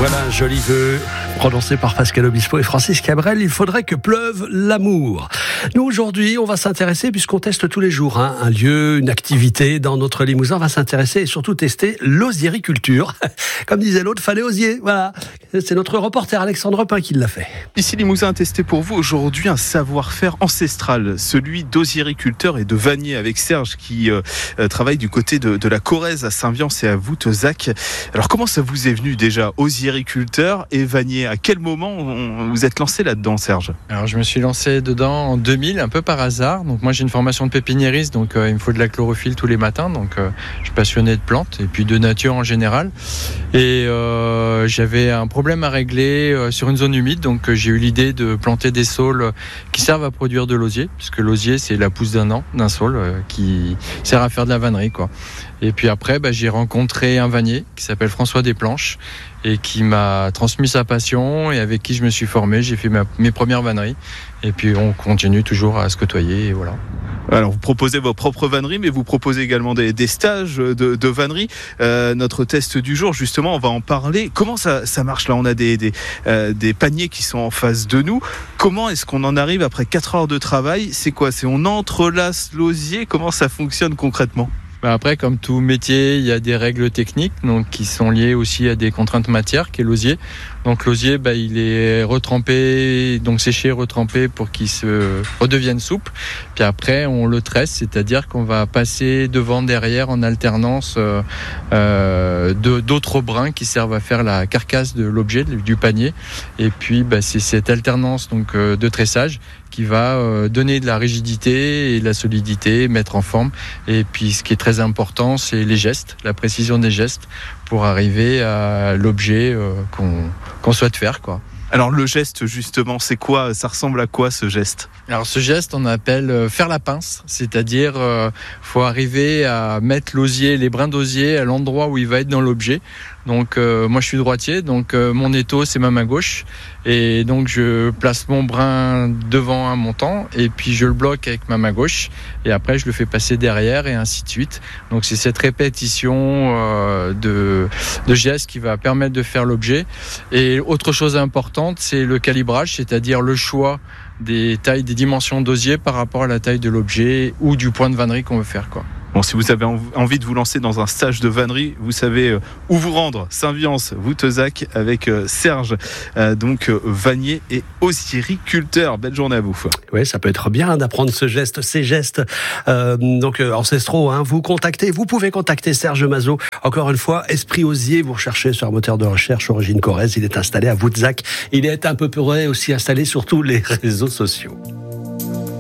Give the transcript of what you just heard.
Voilà un joli vœu prononcé par Pascal Obispo et Francis Cabrel. Il faudrait que pleuve l'amour. Nous, aujourd'hui, on va s'intéresser, puisqu'on teste tous les jours un lieu, une activité dans notre Limousin. On va s'intéresser et surtout tester l'osiériculture. Comme disait l'autre, fallait osier. Voilà. C'est notre reporter Alexandre Pin qui l'a fait. Ici, Limousin a testé pour vous aujourd'hui un savoir-faire ancestral, celui d'osiériculteur et de vannier, avec Serge qui travaille du côté de la Corrèze à Saint-Viance et à Voutzac. Alors, comment ça vous est venu déjà, osiériculteur et vannier? À quel moment vous êtes lancé là-dedans, Serge? Alors, je me suis lancé dedans en 2000, un peu par hasard. Donc, moi, j'ai une formation de pépiniériste, donc il me faut de la chlorophylle tous les matins. Donc, je suis passionné de plantes et puis de nature en général. Et j'avais un problème à régler sur une zone humide, donc j'ai eu l'idée de planter des saules qui servent à produire de l'osier, puisque l'osier, c'est la pousse d'un saule qui sert à faire de la vannerie, quoi. Et puis après, j'ai rencontré un vannier qui s'appelle François Desplanches et qui m'a transmis sa passion et avec qui je me suis formé. J'ai fait mes premières vanneries et puis on continue toujours à se côtoyer et voilà. Alors vous proposez vos propres vanneries, mais vous proposez également des stages de vannerie. Notre test du jour, justement, on va en parler. Comment ça marche là? On a des paniers qui sont en face de nous. Comment est-ce qu'on en arrive après 4 heures de travail? C'est quoi? On entrelace l'osier? Comment ça fonctionne concrètement? Après, comme tout métier, il y a des règles techniques donc, qui sont liées aussi à des contraintes matières, qui est l'osier. Donc l'osier, il est retrempé, donc séché, retrempé pour qu'il se redevienne souple. Puis après, on le tresse, c'est-à-dire qu'on va passer devant, derrière, en alternance d'autres brins qui servent à faire la carcasse de l'objet, du panier. Et puis, c'est cette alternance donc de tressage qui va donner de la rigidité et de la solidité, mettre en forme. Et puis, ce qui est très important, c'est les gestes, la précision des gestes pour arriver à l'objet qu'on souhaite faire, quoi. Alors le geste, justement, c'est quoi? Ça ressemble à quoi, ce geste? Alors ce geste, on appelle faire la pince, c'est-à-dire faut arriver à mettre l'osier, les brins d'osier à l'endroit où il va être dans l'objet. Donc moi je suis droitier, donc mon étau c'est ma main gauche et donc je place mon brin devant un montant et puis je le bloque avec ma main gauche et après je le fais passer derrière et ainsi de suite. Donc c'est cette répétition de gestes qui va permettre de faire l'objet. Et autre chose importante, c'est le calibrage, c'est-à-dire le choix des tailles, des dimensions d'osier par rapport à la taille de l'objet ou du point de vannerie qu'on veut faire, quoi. Bon, si vous avez envie de vous lancer dans un stage de vannerie, vous savez où vous rendre. Saint-Viance, Voutzac, avec Serge, donc vannier et osiériculteur. Belle journée à vous. Oui, ça peut être bien d'apprendre ces gestes ancestraux. Vous pouvez contacter Serge Mazot. Encore une fois, Esprit Osier, vous recherchez sur un moteur de recherche Origine Corrèze. Il est installé à Voutzac. Il est un peu près aussi installé sur tous les réseaux sociaux.